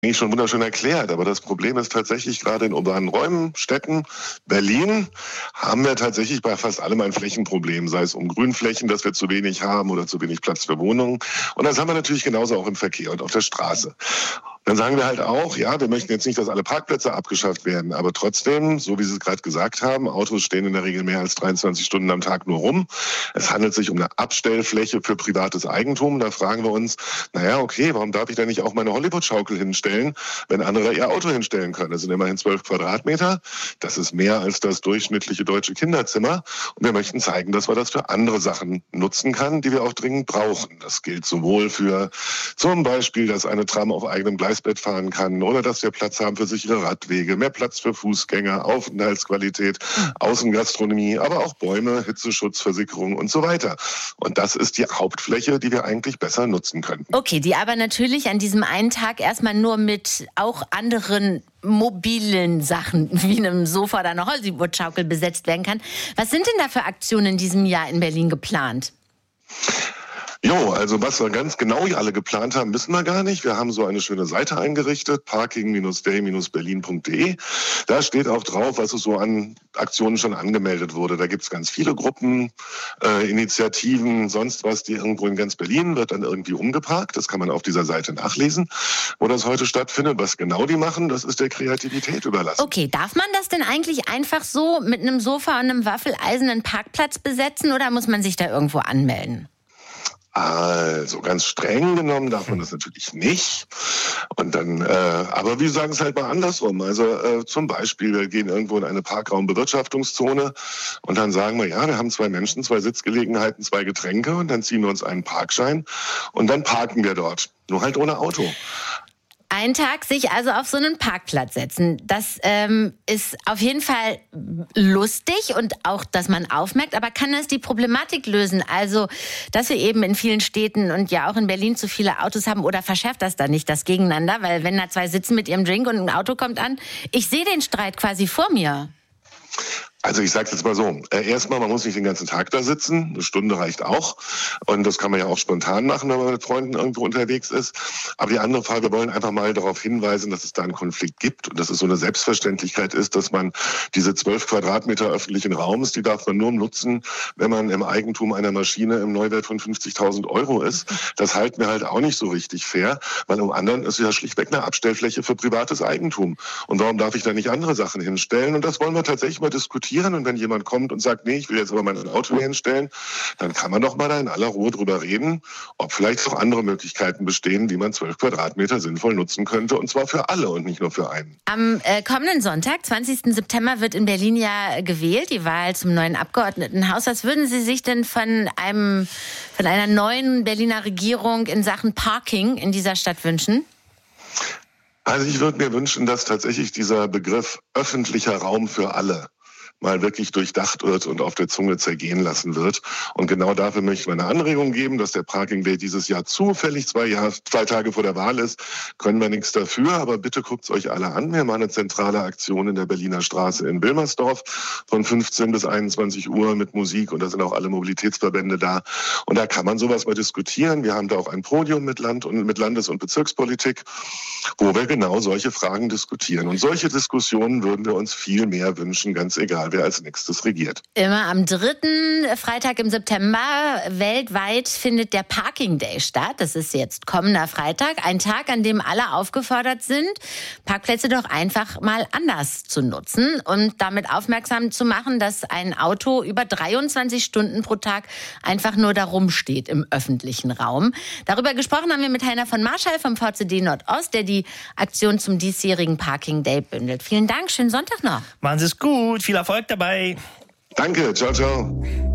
Schon wunderschön erklärt, aber das Problem ist tatsächlich gerade in urbanen Räumen, Städten, Berlin, haben wir tatsächlich bei fast allem ein Flächenproblem, sei es um Grünflächen, dass wir zu wenig haben oder zu wenig Platz für Wohnungen. Und das haben wir natürlich genauso auch im Verkehr und auf der Straße. Dann sagen wir halt auch, ja, wir möchten jetzt nicht, dass alle Parkplätze abgeschafft werden, aber trotzdem, so wie Sie es gerade gesagt haben, Autos stehen in der Regel mehr als 23 Stunden am Tag nur rum. Es handelt sich um eine Abstellfläche für privates Eigentum. Da fragen wir uns, naja, okay, warum darf ich da nicht auch meine Hollywood-Schaukel hinstellen, wenn andere ihr Auto hinstellen können? Das sind immerhin 12 Quadratmeter. Das ist mehr als das durchschnittliche deutsche Kinderzimmer. Und wir möchten zeigen, dass man das für andere Sachen nutzen kann, die wir auch dringend brauchen. Das gilt sowohl für zum Beispiel, dass eine Tram auf eigenem Gleisbett fahren kann oder dass wir Platz haben für sichere Radwege, mehr Platz für Fußgänger, Aufenthaltsqualität, Außengastronomie, aber auch Bäume, Hitzeschutz, Versickerung und so weiter. Und das ist die Hauptfläche, die wir eigentlich besser nutzen könnten. Okay, die aber natürlich an diesem einen Tag erstmal nur mit auch anderen mobilen Sachen wie einem Sofa oder einer Hollywood-Schaukel besetzt werden kann. Was sind denn da für Aktionen in diesem Jahr in Berlin geplant? Jo, also was wir ganz genau alle geplant haben, wissen wir gar nicht. Wir haben so eine schöne Seite eingerichtet, parking-day-berlin.de. Da steht auch drauf, was es so an Aktionen schon angemeldet wurde. Da gibt's ganz viele Gruppen, Initiativen, sonst was, die irgendwo in ganz Berlin wird dann irgendwie umgeparkt. Das kann man auf dieser Seite nachlesen, wo das heute stattfindet. Was genau die machen, das ist der Kreativität überlassen. Okay, darf man das denn eigentlich einfach so mit einem Sofa und einem Waffeleisen einen Parkplatz besetzen oder muss man sich da irgendwo anmelden? Also ganz streng genommen darf man das natürlich nicht. Und dann, aber wir sagen es halt mal andersrum. Also zum Beispiel, wir gehen irgendwo in eine Parkraumbewirtschaftungszone und dann sagen wir, ja, wir haben 2 Menschen, 2 Sitzgelegenheiten, 2 Getränke und dann ziehen wir uns einen Parkschein und dann parken wir dort. Nur halt ohne Auto. Einen Tag sich also auf so einen Parkplatz setzen, das ist auf jeden Fall lustig und auch, dass man aufmerkt, aber kann das die Problematik lösen? Also, dass wir eben in vielen Städten und ja auch in Berlin zu viele Autos haben oder verschärft das dann nicht das Gegeneinander? Weil wenn da 2 sitzen mit ihrem Drink und ein Auto kommt an, ich sehe den Streit quasi vor mir. Also ich sage es jetzt mal so, erstmal, man muss nicht den ganzen Tag da sitzen, eine Stunde reicht auch und das kann man ja auch spontan machen, wenn man mit Freunden irgendwo unterwegs ist. Aber die andere Frage, wir wollen einfach mal darauf hinweisen, dass es da einen Konflikt gibt und dass es so eine Selbstverständlichkeit ist, dass man diese 12 Quadratmeter öffentlichen Raums, die darf man nur nutzen, wenn man im Eigentum einer Maschine im Neuwert von 50.000 € ist. Das halten wir halt auch nicht so richtig fair, weil um anderen ist ja schlichtweg eine Abstellfläche für privates Eigentum. Und warum darf ich da nicht andere Sachen hinstellen? Und das wollen wir tatsächlich mal diskutieren. Und wenn jemand kommt und sagt, nee, ich will jetzt aber mein Auto hier hinstellen, dann kann man doch mal da in aller Ruhe drüber reden, ob vielleicht noch andere Möglichkeiten bestehen, wie man 12 Quadratmeter sinnvoll nutzen könnte. Und zwar für alle und nicht nur für einen. Am kommenden Sonntag, 20. September, wird in Berlin ja gewählt, die Wahl zum neuen Abgeordnetenhaus. Was würden Sie sich denn von einer neuen Berliner Regierung in Sachen Parking in dieser Stadt wünschen? Also ich würde mir wünschen, dass tatsächlich dieser Begriff öffentlicher Raum für alle mal wirklich durchdacht wird und auf der Zunge zergehen lassen wird. Und genau dafür möchte ich eine Anregung geben, dass der Parking Day dieses Jahr zufällig 2 Tage vor der Wahl ist. Können wir nichts dafür, aber bitte guckt es euch alle an. Wir machen eine zentrale Aktion in der Berliner Straße in Wilmersdorf von 15 bis 21 Uhr mit Musik und da sind auch alle Mobilitätsverbände da. Und da kann man sowas mal diskutieren. Wir haben da auch ein Podium mit Landes- und Bezirkspolitik, wo wir genau solche Fragen diskutieren. Und solche Diskussionen würden wir uns viel mehr wünschen, ganz egal, wer als nächstes regiert. Immer am 3. Freitag im September weltweit findet der Parking Day statt. Das ist jetzt kommender Freitag. Ein Tag, an dem alle aufgefordert sind, Parkplätze doch einfach mal anders zu nutzen und damit aufmerksam zu machen, dass ein Auto über 23 Stunden pro Tag einfach nur da rumsteht im öffentlichen Raum. Darüber gesprochen haben wir mit Heiner von Marschall vom VCD Nordost, der die Aktion zum diesjährigen Parking Day bündelt. Vielen Dank, schönen Sonntag noch. Machen Sie es gut, viel Erfolg dabei. Danke, ciao, ciao.